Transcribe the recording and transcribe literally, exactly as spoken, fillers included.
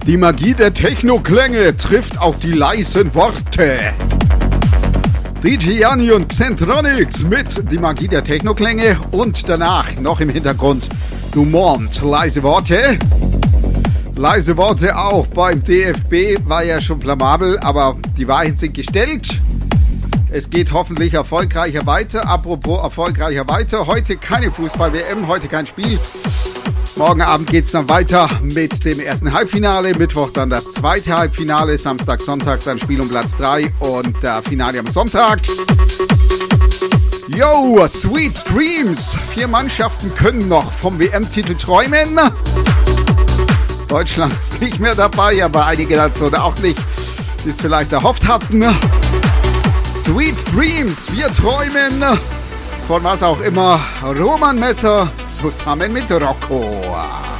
Die Magie der Techno-Klänge trifft auf die leisen Worte. D J Janni und Xentronics mit Die Magie der Techno-Klänge und danach noch im Hintergrund Dumont, leise Worte. Leise Worte auch beim D F B, war ja schon blamabel, aber die Weichen sind gestellt. Es geht hoffentlich erfolgreicher weiter. Apropos erfolgreicher weiter, heute keine Fußball-W M, heute kein Spiel. Morgen Abend geht es dann weiter mit dem ersten Halbfinale, Mittwoch dann das zweite Halbfinale, Samstag, Sonntag dann Spiel um Platz drei und äh, Finale am Sonntag. Yo, Sweet Dreams! Vier Mannschaften können noch vom W M-Titel träumen. Deutschland ist nicht mehr dabei, aber einige Nationen auch nicht, die es vielleicht erhofft hatten. Sweet Dreams, wir träumen von was auch immer. Roman Messer zusammen mit Rocco.